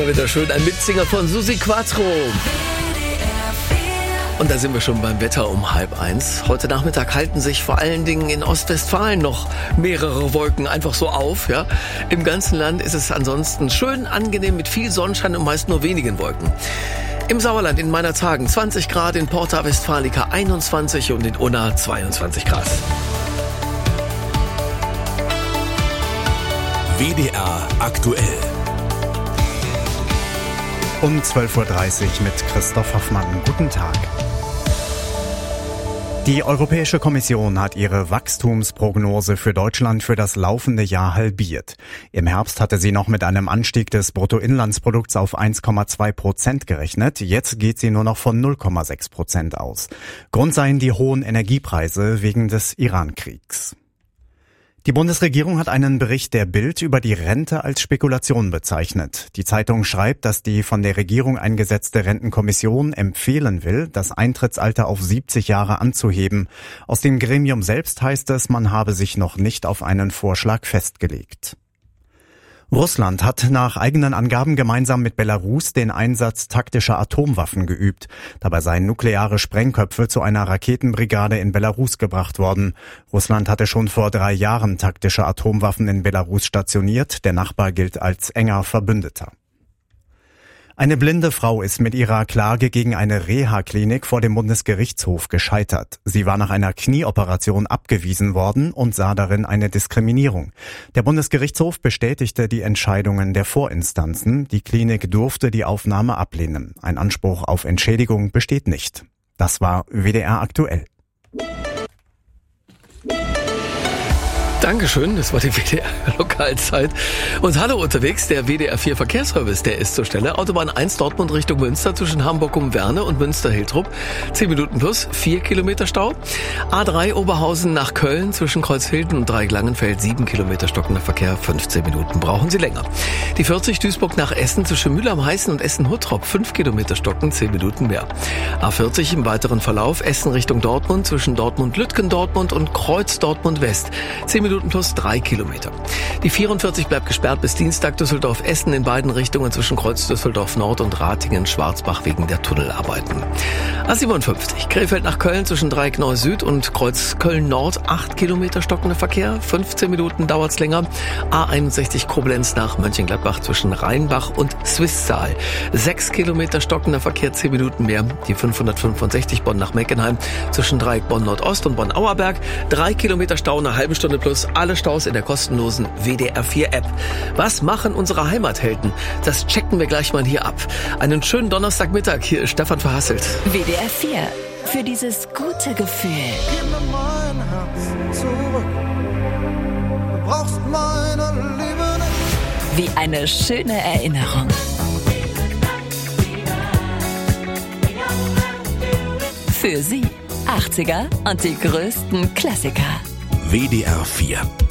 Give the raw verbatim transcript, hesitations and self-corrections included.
Wieder schön ein Mitsinger von Susi Quattro. Und da sind wir schon beim Wetter um halb eins. Heute Nachmittag halten sich vor allen Dingen in Ostwestfalen noch mehrere Wolken einfach so auf. Ja? Im ganzen Land ist es ansonsten schön angenehm mit viel Sonnenschein und meist nur wenigen Wolken. Im Sauerland in Meinerzhagen zwanzig Grad, in Porta Westfalica einundzwanzig und in Unna zweiundzwanzig Grad. W D R aktuell. Um zwölf Uhr dreißig mit Christoph Hoffmann. Guten Tag. Die Europäische Kommission hat ihre Wachstumsprognose für Deutschland für das laufende Jahr halbiert. Im Herbst hatte sie noch mit einem Anstieg des Bruttoinlandsprodukts auf eins Komma zwei Prozent gerechnet. Jetzt geht sie nur noch von null Komma sechs Prozent aus. Grund seien die hohen Energiepreise wegen des Iran-Kriegs. Die Bundesregierung hat einen Bericht der Bild über die Rente als Spekulation bezeichnet. Die Zeitung schreibt, dass die von der Regierung eingesetzte Rentenkommission empfehlen will, das Eintrittsalter auf siebzig Jahre anzuheben. Aus dem Gremium selbst heißt es, man habe sich noch nicht auf einen Vorschlag festgelegt. Russland hat nach eigenen Angaben gemeinsam mit Belarus den Einsatz taktischer Atomwaffen geübt. Dabei seien nukleare Sprengköpfe zu einer Raketenbrigade in Belarus gebracht worden. Russland hatte schon vor drei Jahren taktische Atomwaffen in Belarus stationiert. Der Nachbar gilt als enger Verbündeter. Eine blinde Frau ist mit ihrer Klage gegen eine Reha-Klinik vor dem Bundesgerichtshof gescheitert. Sie war nach einer Knieoperation abgewiesen worden und sah darin eine Diskriminierung. Der Bundesgerichtshof bestätigte die Entscheidungen der Vorinstanzen. Die Klinik durfte die Aufnahme ablehnen. Ein Anspruch auf Entschädigung besteht nicht. Das war W D R aktuell. Dankeschön, das war die W D R-Lokalzeit. Und hallo unterwegs, der W D R vier Verkehrsservice, der ist zur Stelle. Autobahn eins Dortmund Richtung Münster zwischen Hamburg-um-Werne und Münster-Hiltrup. zehn Minuten plus, vier Kilometer Stau. A drei Oberhausen nach Köln zwischen Kreuzhilden und Dreieck-Langenfeld, sieben Kilometer stockender Verkehr, fünfzehn Minuten brauchen Sie länger. Die vierzig Duisburg nach Essen zwischen Mühl am Heißen und Essen-Huttrop, fünf Kilometer stocken, zehn Minuten mehr. A vierzig im weiteren Verlauf, Essen Richtung Dortmund zwischen Dortmund-Lütgendortmund und Kreuz-Dortmund-West, zehn Minuten plus drei Kilometer. Die vierundvierzig bleibt gesperrt bis Dienstag Düsseldorf-Essen in beiden Richtungen zwischen Kreuz Düsseldorf Nord und Ratingen-Schwarzbach wegen der Tunnelarbeiten. A siebenundfünfzig Krefeld nach Köln zwischen Dreieck Neu Süd und Kreuz Köln Nord, acht Kilometer stockender Verkehr, fünfzehn Minuten dauert's länger. A einundsechzig Koblenz nach Mönchengladbach zwischen Rheinbach und Swisttal, sechs Kilometer stockender Verkehr, zehn Minuten mehr. Die fünfhundertfünfundsechzig Bonn nach Meckenheim zwischen Dreieck Bonn Nordost und Bonn Auerberg, drei Kilometer Stau, eine halbe Stunde plus. Alle Staus in der kostenlosen W D R vier App. Was machen unsere Heimathelden? Das checken wir gleich mal hier ab. Einen schönen Donnerstagmittag. Hier ist Stefan Verhasselt. W D R vier. Für dieses gute Gefühl. Gib mir mein Herz zurück. Du brauchst meine Liebe nicht. Wie eine schöne Erinnerung. Für Sie achtziger und die größten Klassiker. W D R vier